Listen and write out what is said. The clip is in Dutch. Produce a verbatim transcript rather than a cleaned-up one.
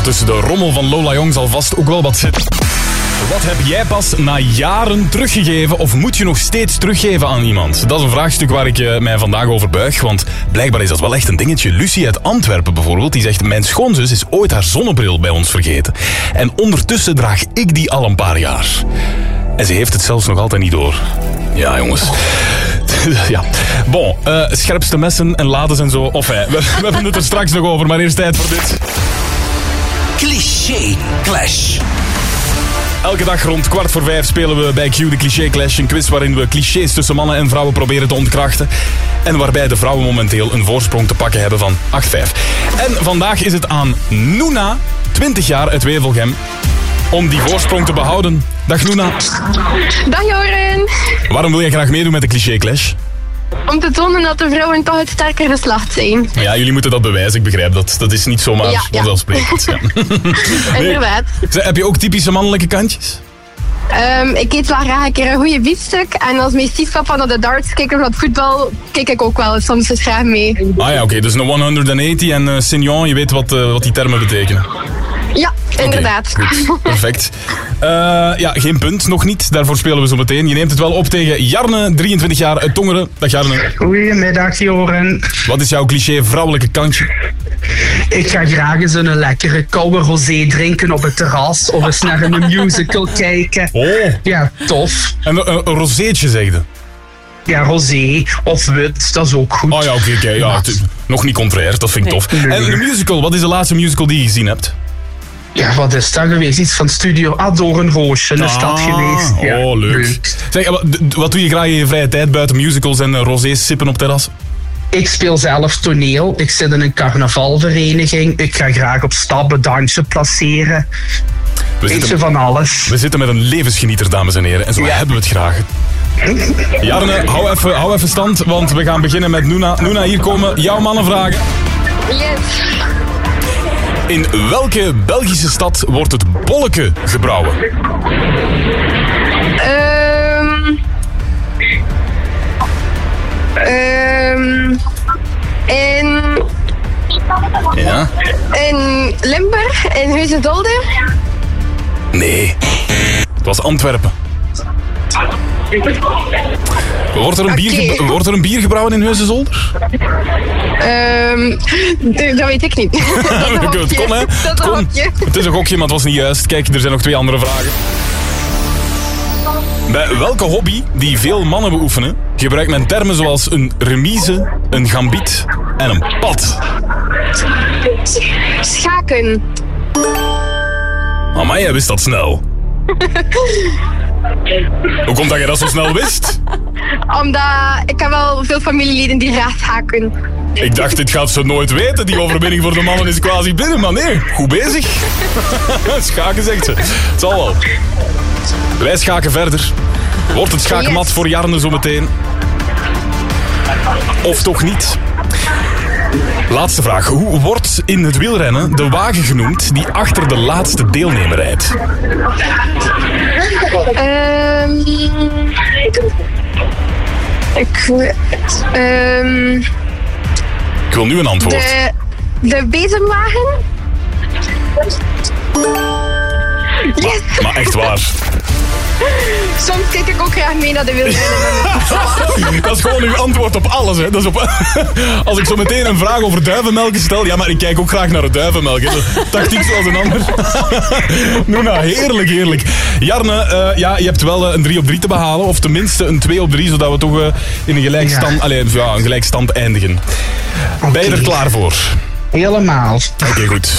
tussen de rommel van Lola Jong zal vast ook wel wat zitten. Wat heb jij pas na jaren teruggegeven of moet je nog steeds teruggeven aan iemand? Dat is een vraagstuk waar ik uh, mij vandaag over buig, want blijkbaar is dat wel echt een dingetje. Lucie uit Antwerpen bijvoorbeeld, die zegt: mijn schoonzus is ooit haar zonnebril bij ons vergeten. En ondertussen draag ik die al een paar jaar. En ze heeft het zelfs nog altijd niet door. Ja, jongens. Ja. Bon, uh, scherpste messen en lades en zo. Of hey, we, we hebben het er straks nog over, maar eerst tijd voor dit. Cliché Clash. Elke dag rond kwart voor vijf spelen we bij Q de Cliché Clash. Een quiz waarin we clichés tussen mannen en vrouwen proberen te ontkrachten. En waarbij de vrouwen momenteel een voorsprong te pakken hebben van acht vijf. En vandaag is het aan Noena, twintig jaar uit Wevelgem, om die voorsprong te behouden. Dag Noena. Dag Joren. Waarom wil jij graag meedoen met de Cliché Clash? Om te tonen dat de vrouwen toch het sterkere geslacht zijn. Ja, jullie moeten dat bewijzen, ik begrijp dat. Dat is niet zomaar ja, ja. vanzelfsprekend. Ja. Nee. Inderdaad. Heb je ook typische mannelijke kantjes? Um, ik eet wel graag een keer een goede biefstuk. En als mijn stiefpapa naar de darts kijkt of naar het voetbal, kijk ik ook wel soms eens graag mee. Ah ja, oké. Okay. Dus een honderdtachtig en uh, Signon, je weet wat, uh, wat die termen betekenen. Ja, inderdaad. Okay, goed. Perfect. Uh, ja, geen punt, nog niet. Daarvoor spelen we zo meteen. Je neemt het wel op tegen Jarne, drieëntwintig jaar uit Tongeren. Dag Jarne. Goedemiddag Joren. Wat is jouw cliché vrouwelijke kantje? Ik ga graag eens een lekkere koude rosé drinken op het terras of eens naar een musical kijken. Oh. Ja, tof. En een, een rozeetje, zeg je? Ja, rosé of wit, dat is ook goed. Oh ja, oké, okay, okay, ja, nog niet contrair, dat vind ik tof. Nee. En een musical, wat is de laatste musical die je gezien hebt? Ja, wat is dat geweest? Iets van Studio Adorenroosje is dat geweest. Ja, oh, leuk. leuk. Zeg, wat, wat doe je graag in je vrije tijd buiten musicals en uh, rosés sippen op terras? Ik speel zelf toneel. Ik zit in een carnavalvereniging. Ik ga graag op stap, dansje placeren. We zitten, Beetje van alles. We zitten met een levensgenieter, dames en heren. En zo ja. hebben we het graag. Jarne, hou even, hou even stand, want we gaan beginnen met Noena. Noena, hier komen jouw mannen vragen. Yes. In welke Belgische stad wordt het bolleke gebrouwen? Um, um, in... Ja? In Limburg, in Huizendolder? Nee, het was Antwerpen. Wordt er een, bier, okay. ge- wordt er een bier gebrouwen in Huizenzolder? Um, dat weet ik niet. Dat het kon, hè? Dat het, kon. Het is een gokje, maar het was niet juist. Kijk, er zijn nog twee andere vragen. Bij welke hobby die veel mannen beoefenen gebruikt men termen zoals een remise, een gambit en een pad? Schaken. Amai, jij wist dat snel. Hoe komt dat je dat zo snel wist? Omdat ik heb wel veel familieleden die graag schaken. Ik dacht, dit gaat ze nooit weten. Die overwinning voor de mannen is quasi binnen. Maar nee, goed bezig. Schaken, zegt ze. Het zal wel. Wij schaken verder. Wordt het schaakmat voor Jarne zometeen? Of toch niet? Laatste vraag. Hoe wordt in het wielrennen de wagen genoemd die achter de laatste deelnemer rijdt? Um, ik, um, ik wil nu een antwoord. De, de bezemwagen? Yes. Maar, maar echt waar. Soms kijk ik ook graag mee naar de wielrennen. Dat is gewoon uw antwoord op alles. Hè. Dat is op, als ik zo meteen een vraag over duivenmelk stel, ja, maar ik kijk ook graag naar het duivenmelk. Hè. Tactiek zoals een ander. Noena, heerlijk, heerlijk. Jarne, uh, ja, je hebt wel uh, een drie op drie te behalen, of tenminste een twee op drie, zodat we toch uh, in een gelijkstand, ja. Allez, ja, een gelijkstand eindigen. Okay. Ben je er klaar voor? Helemaal. Oké, okay, goed.